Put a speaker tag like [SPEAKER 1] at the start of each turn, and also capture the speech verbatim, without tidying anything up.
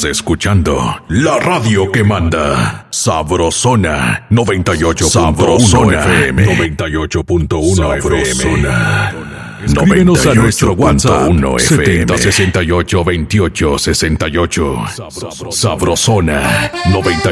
[SPEAKER 1] Estás escuchando la radio que manda. Sabrosona noventa y ocho punto uno F M. noventa y ocho punto uno F M. Escríbenos a nuestro WhatsApp setenta sesenta y ocho veintiocho sesenta y ocho. Sabrosona noventa